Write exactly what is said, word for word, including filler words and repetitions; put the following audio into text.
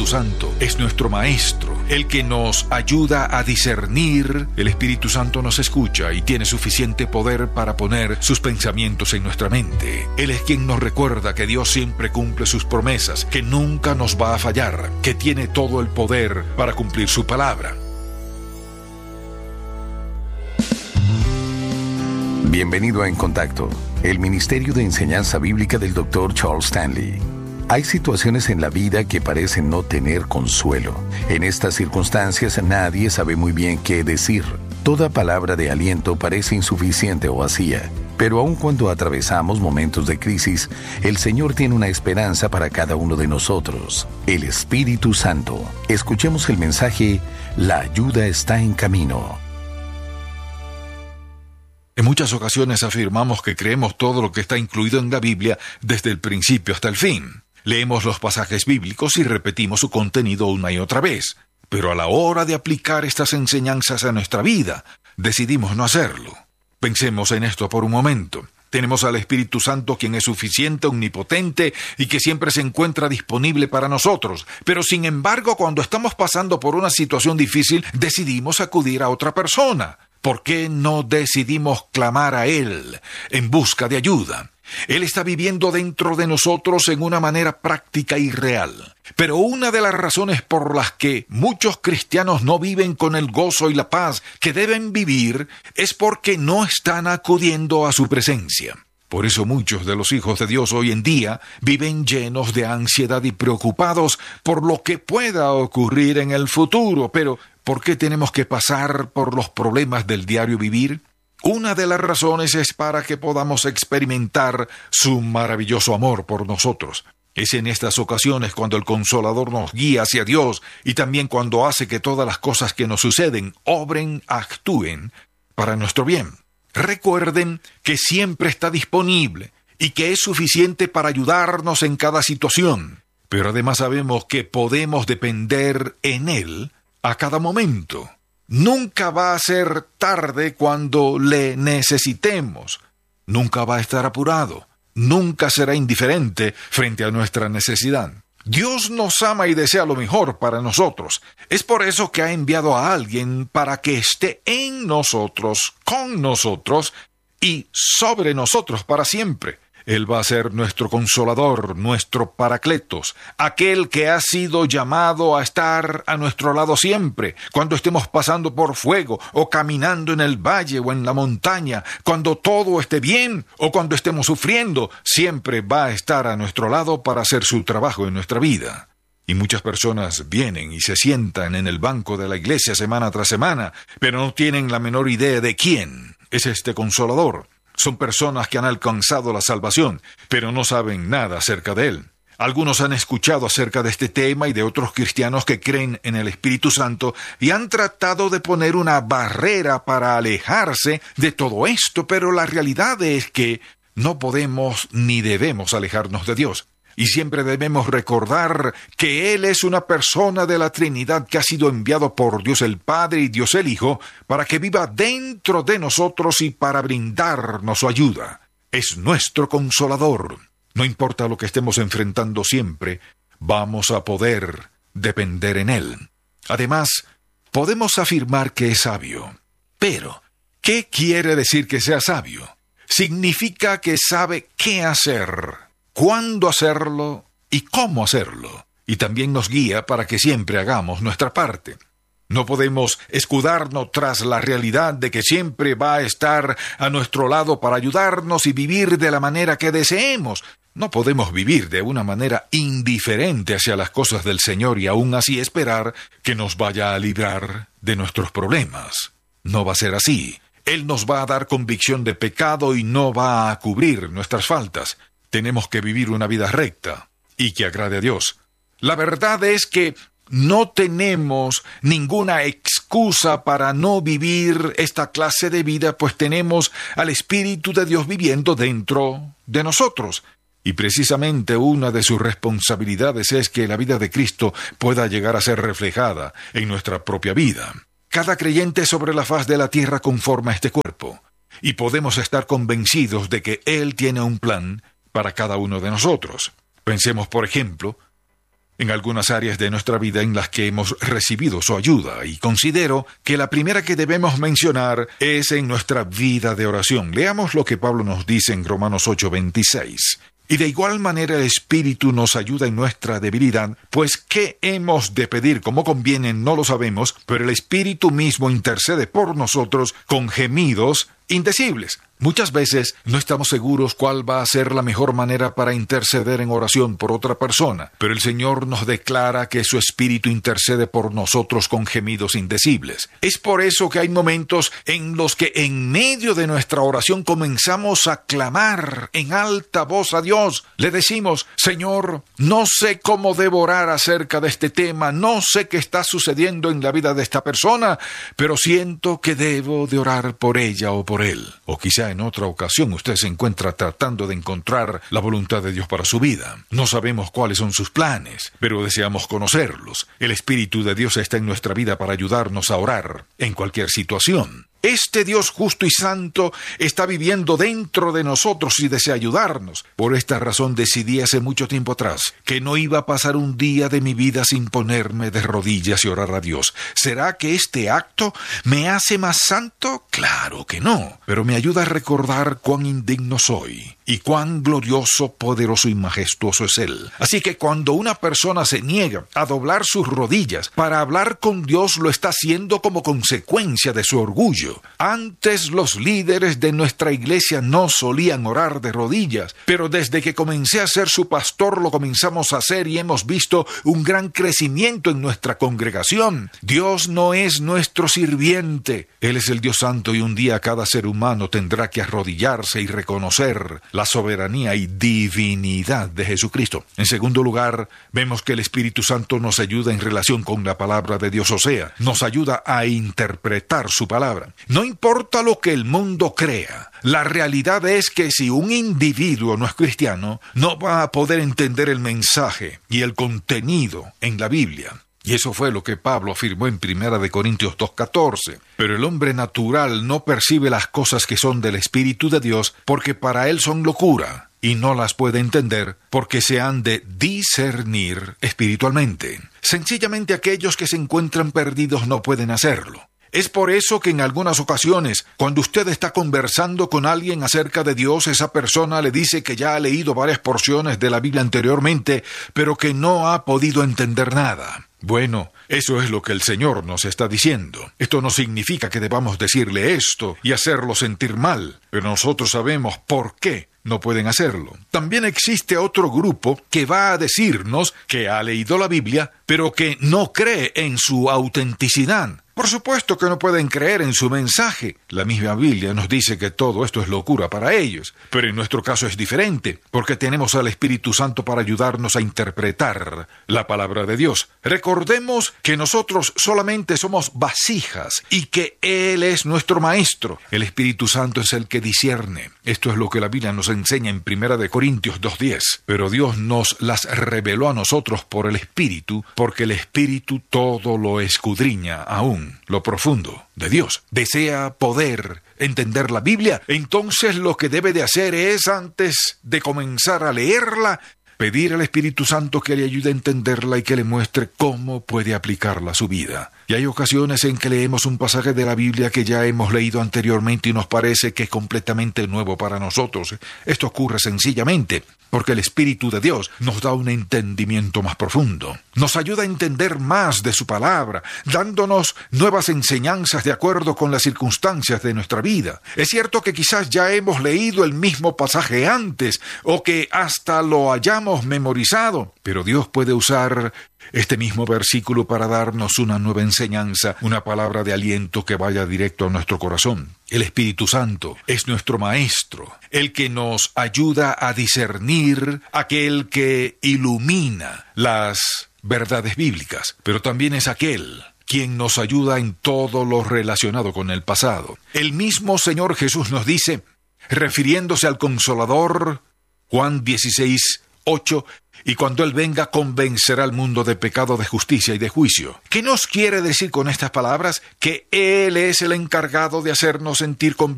Espíritu Santo es nuestro Maestro, el que nos ayuda a discernir. El Espíritu Santo nos escucha y tiene suficiente poder para poner sus pensamientos en nuestra mente. Él es quien nos recuerda que Dios siempre cumple sus promesas, que nunca nos va a fallar, que tiene todo el poder para cumplir su palabra. Bienvenido a En Contacto, el Ministerio de Enseñanza Bíblica del doctor Charles Stanley. Hay situaciones en la vida que parecen no tener consuelo. En estas circunstancias nadie sabe muy bien qué decir. Toda palabra de aliento parece insuficiente o vacía. Pero aun cuando atravesamos momentos de crisis, el Señor tiene una esperanza para cada uno de nosotros: el Espíritu Santo. Escuchemos el mensaje: La ayuda está en camino. En muchas ocasiones afirmamos que creemos todo lo que está incluido en la Biblia desde el principio hasta el fin. Leemos los pasajes bíblicos y repetimos su contenido una y otra vez. Pero a la hora de aplicar estas enseñanzas a nuestra vida, decidimos no hacerlo. Pensemos en esto por un momento. Tenemos al Espíritu Santo, quien es suficiente, omnipotente y que siempre se encuentra disponible para nosotros. Pero sin embargo, cuando estamos pasando por una situación difícil, decidimos acudir a otra persona. ¿Por qué no decidimos clamar a Él en busca de ayuda? Él está viviendo dentro de nosotros en una manera práctica y real. Pero una de las razones por las que muchos cristianos no viven con el gozo y la paz que deben vivir es porque no están acudiendo a su presencia. Por eso muchos de los hijos de Dios hoy en día viven llenos de ansiedad y preocupados por lo que pueda ocurrir en el futuro. Pero ¿por qué tenemos que pasar por los problemas del diario vivir? Una de las razones es para que podamos experimentar su maravilloso amor por nosotros. Es en estas ocasiones cuando el Consolador nos guía hacia Dios y también cuando hace que todas las cosas que nos suceden obren, actúen para nuestro bien. Recuerden que siempre está disponible y que es suficiente para ayudarnos en cada situación. Pero además sabemos que podemos depender en Él a cada momento. Nunca va a ser tarde cuando le necesitemos. Nunca va a estar apurado. Nunca será indiferente frente a nuestra necesidad. Dios nos ama y desea lo mejor para nosotros. Es por eso que ha enviado a alguien para que esté en nosotros, con nosotros y sobre nosotros para siempre. Él va a ser nuestro consolador, nuestro paracletos, aquel que ha sido llamado a estar a nuestro lado siempre, cuando estemos pasando por fuego, o caminando en el valle o en la montaña, cuando todo esté bien o cuando estemos sufriendo, siempre va a estar a nuestro lado para hacer su trabajo en nuestra vida. Y muchas personas vienen y se sientan en el banco de la iglesia semana tras semana, pero no tienen la menor idea de quién es este consolador. Son personas que han alcanzado la salvación, pero no saben nada acerca de Él. Algunos han escuchado acerca de este tema y de otros cristianos que creen en el Espíritu Santo y han tratado de poner una barrera para alejarse de todo esto, pero la realidad es que no podemos ni debemos alejarnos de Dios. Y siempre debemos recordar que Él es una persona de la Trinidad que ha sido enviado por Dios el Padre y Dios el Hijo para que viva dentro de nosotros y para brindarnos su ayuda. Es nuestro consolador. No importa lo que estemos enfrentando siempre, vamos a poder depender en Él. Además, podemos afirmar que es sabio. Pero, ¿qué quiere decir que sea sabio? Significa que sabe qué hacer, cuándo hacerlo y cómo hacerlo, y también nos guía para que siempre hagamos nuestra parte. No podemos escudarnos tras la realidad de que siempre va a estar a nuestro lado para ayudarnos y vivir de la manera que deseemos. No podemos vivir de una manera indiferente hacia las cosas del Señor y aún así esperar que nos vaya a librar de nuestros problemas. No va a ser así. Él nos va a dar convicción de pecado y no va a cubrir nuestras faltas. Tenemos que vivir una vida recta y que agrade a Dios. La verdad es que no tenemos ninguna excusa para no vivir esta clase de vida, pues tenemos al Espíritu de Dios viviendo dentro de nosotros. Y precisamente una de sus responsabilidades es que la vida de Cristo pueda llegar a ser reflejada en nuestra propia vida. Cada creyente sobre la faz de la tierra conforma este cuerpo, y podemos estar convencidos de que Él tiene un plan para cada uno de nosotros. Pensemos, por ejemplo, en algunas áreas de nuestra vida en las que hemos recibido su ayuda, y considero que la primera que debemos mencionar es en nuestra vida de oración. Leamos lo que Pablo nos dice en Romanos ocho veintiséis. Y de igual manera el Espíritu nos ayuda en nuestra debilidad, pues ¿qué hemos de pedir como conviene? No lo sabemos, pero el Espíritu mismo intercede por nosotros con gemidos indecibles. Muchas veces no estamos seguros cuál va a ser la mejor manera para interceder en oración por otra persona, pero el Señor nos declara que su Espíritu intercede por nosotros con gemidos indecibles. Es por eso que hay momentos en los que en medio de nuestra oración comenzamos a clamar en alta voz a Dios. Le decimos: Señor, no sé cómo debo orar acerca de este tema, no sé qué está sucediendo en la vida de esta persona, pero siento que debo de orar por ella o por él. O quizá en otra ocasión usted se encuentra tratando de encontrar la voluntad de Dios para su vida. No sabemos cuáles son sus planes, pero deseamos conocerlos. El Espíritu de Dios está en nuestra vida para ayudarnos a orar en cualquier situación. Este Dios justo y santo está viviendo dentro de nosotros y desea ayudarnos. Por esta razón decidí hace mucho tiempo atrás que no iba a pasar un día de mi vida sin ponerme de rodillas y orar a Dios. ¿Será que este acto me hace más santo? Claro que no, pero me ayuda a recordar cuán indigno soy y cuán glorioso, poderoso y majestuoso es Él. Así que cuando una persona se niega a doblar sus rodillas para hablar con Dios, lo está haciendo como consecuencia de su orgullo. Antes los líderes de nuestra iglesia no solían orar de rodillas, pero desde que comencé a ser su pastor lo comenzamos a hacer y hemos visto un gran crecimiento en nuestra congregación. Dios no es nuestro sirviente, Él es el Dios santo, y un día cada ser humano tendrá que arrodillarse y reconocer la soberanía y divinidad de Jesucristo. En segundo lugar, vemos que el Espíritu Santo nos ayuda en relación con la palabra de Dios, o sea, nos ayuda a interpretar su palabra. No importa lo que el mundo crea, la realidad es que si un individuo no es cristiano, no va a poder entender el mensaje y el contenido en la Biblia. Y eso fue lo que Pablo afirmó en Primera de Corintios dos catorce. Pero el hombre natural no percibe las cosas que son del Espíritu de Dios, porque para él son locura, y no las puede entender porque se han de discernir espiritualmente. Sencillamente aquellos que se encuentran perdidos no pueden hacerlo. Es por eso que en algunas ocasiones, cuando usted está conversando con alguien acerca de Dios, esa persona le dice que ya ha leído varias porciones de la Biblia anteriormente, pero que no ha podido entender nada. Bueno, eso es lo que el Señor nos está diciendo. Esto no significa que debamos decirle esto y hacerlo sentir mal, pero nosotros sabemos por qué no pueden hacerlo. También existe otro grupo que va a decirnos que ha leído la Biblia, pero que no cree en su autenticidad. Por supuesto que no pueden creer en su mensaje. La misma Biblia nos dice que todo esto es locura para ellos. Pero en nuestro caso es diferente, porque tenemos al Espíritu Santo para ayudarnos a interpretar la palabra de Dios. Recordemos que nosotros solamente somos vasijas y que Él es nuestro Maestro. El Espíritu Santo es el que discierne. Esto es lo que la Biblia nos enseña en Primera de Corintios dos diez. Pero Dios nos las reveló a nosotros por el Espíritu, porque el Espíritu todo lo escudriña aún lo profundo de Dios. ¿Desea poder entender la Biblia? Entonces lo que debe de hacer es, antes de comenzar a leerla, pedir al Espíritu Santo que le ayude a entenderla y que le muestre cómo puede aplicarla a su vida. Y hay ocasiones en que leemos un pasaje de la Biblia que ya hemos leído anteriormente y nos parece que es completamente nuevo para nosotros. Esto ocurre sencillamente porque el Espíritu de Dios nos da un entendimiento más profundo. Nos ayuda a entender más de su palabra, dándonos nuevas enseñanzas de acuerdo con las circunstancias de nuestra vida. Es cierto que quizás ya hemos leído el mismo pasaje antes, o que hasta lo hayamos memorizado, pero Dios puede usar este mismo versículo para darnos una nueva enseñanza, una palabra de aliento que vaya directo a nuestro corazón. El Espíritu Santo es nuestro Maestro, el que nos ayuda a discernir, aquel que ilumina las verdades bíblicas, pero también es aquel quien nos ayuda en todo lo relacionado con el pasado. El mismo Señor Jesús nos dice, refiriéndose al Consolador, Juan dieciséis ocho, y cuando Él venga convencerá al mundo de pecado, de justicia y de juicio. ¿Qué nos quiere decir con estas palabras? Que Él es el encargado de hacernos sentir convictos